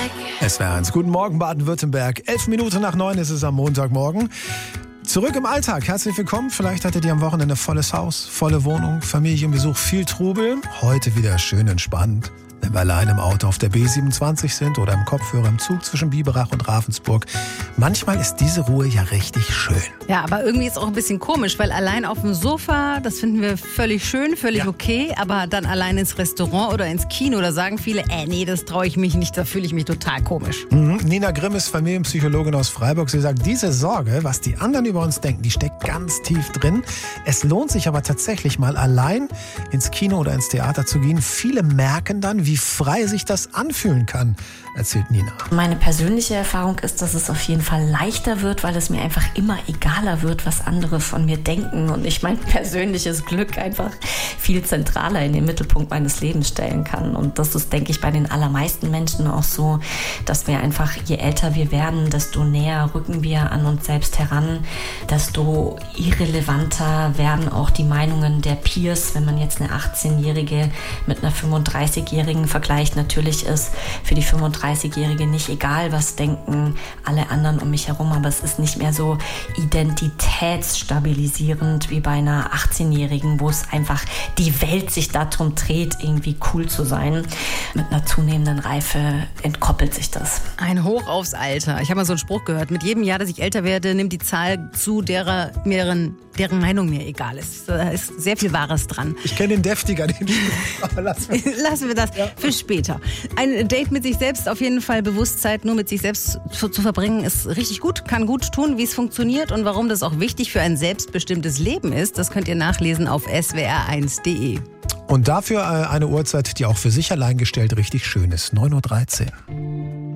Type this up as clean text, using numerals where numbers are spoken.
SWR1, guten Morgen Baden-Württemberg. 8:11 ist es am Montagmorgen. Zurück im Alltag, herzlich willkommen. Vielleicht hattet ihr am Wochenende volles Haus, volle Wohnung, Familienbesuch, viel Trubel. Heute wieder schön entspannt. Wenn wir allein im Auto auf der B27 sind oder im Kopfhörer im Zug zwischen Biberach und Ravensburg. Manchmal ist diese Ruhe ja richtig schön. Ja, aber irgendwie ist es auch ein bisschen komisch, weil allein auf dem Sofa, das finden wir völlig schön, völlig okay, aber dann allein ins Restaurant oder ins Kino, da sagen viele, nee, das traue ich mich nicht, da fühle ich mich total komisch. Nina Grimm ist Familienpsychologin aus Freiburg. Sie sagt, diese Sorge, was die anderen über uns denken, die steckt ganz tief drin. Es lohnt sich aber tatsächlich mal allein ins Kino oder ins Theater zu gehen. Viele merken dann, wie frei sich das anfühlen kann, erzählt Nina. Meine persönliche Erfahrung ist, dass es auf jeden Fall leichter wird, weil es mir einfach immer egaler wird, was andere von mir denken und ich mein persönliches Glück einfach viel zentraler in den Mittelpunkt meines Lebens stellen kann. Und das ist, denke ich, bei den allermeisten Menschen auch so, dass wir einfach, je älter wir werden, desto näher rücken wir an uns selbst heran, desto irrelevanter werden auch die Meinungen der Peers, wenn man jetzt eine 18-Jährige mit einer 35-Jährigen vergleicht. Natürlich ist für die 35-Jährige nicht egal, was denken alle anderen um mich herum, aber es ist nicht mehr so identitätsstabilisierend wie bei einer 18-Jährigen, wo es einfach die Welt sich darum dreht, irgendwie cool zu sein. Mit einer zunehmenden Reife entkoppelt sich das. Ein Hoch aufs Alter. Ich habe mal so einen Spruch gehört. Mit jedem Jahr, dass ich älter werde, nimmt die Zahl zu, deren Meinung mir egal ist. Da ist sehr viel Wahres dran. Ich kenne den Deftiger, den Spruch, aber lassen wir das für später. Ein Date mit sich selbst, auf jeden Fall Bewusstsein nur mit sich selbst zu verbringen, ist richtig gut, kann gut tun, wie es funktioniert und warum das auch wichtig für ein selbstbestimmtes Leben ist, das könnt ihr nachlesen auf swr1.de. Und dafür eine Uhrzeit, die auch für sich allein gestellt richtig schön ist, 9:13 Uhr.